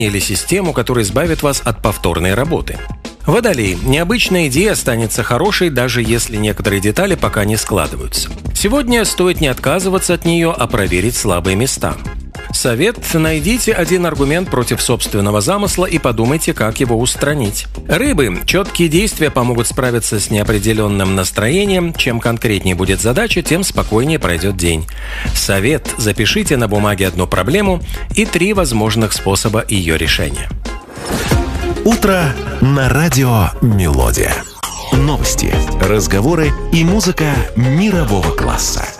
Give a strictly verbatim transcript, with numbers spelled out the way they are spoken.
или систему, которая избавит вас от повторной работы. Водолей. Необычная идея останется хорошей, даже если некоторые детали пока не складываются. Сегодня стоит не отказываться от нее, а проверить слабые места. Совет. Найдите один аргумент против собственного замысла и подумайте, как его устранить. Рыбы. Четкие действия помогут справиться с неопределенным настроением. Чем конкретнее будет задача, тем спокойнее пройдет день. Совет. Запишите на бумаге одну проблему и три возможных способа ее решения. Утро на радио «Мелодия». Новости, разговоры и музыка мирового класса.